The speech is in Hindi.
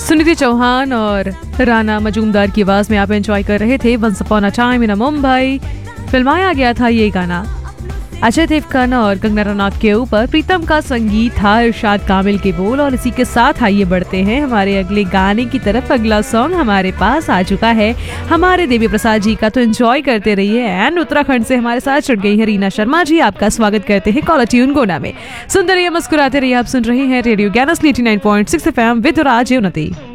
सुनिधि चौहान और राना मजूमदार की आवाज में आप एंजॉय कर रहे थे once upon a time in Mumbai. फिल्माया गया था ये गाना अजय देवगन और कंगना रनौत के ऊपर। प्रीतम का संगीत था, इरशाद कामिल के बोल। और इसी के साथ आइए बढ़ते हैं हमारे अगले गाने की तरफ। अगला सॉन्ग हमारे पास आ चुका है हमारे देवी प्रसाद जी का, तो एंजॉय करते रहिए। एंड उत्तराखंड से हमारे साथ जुड़ गई है रीना शर्मा जी, आपका स्वागत करते हैं कॉलर ट्यून गोना में। सुनते रहिए, मुस्कुराते रहिए। आप सुन रहे हैं रेडियो ज्ञान 89.6 FM विद राज उन्नति।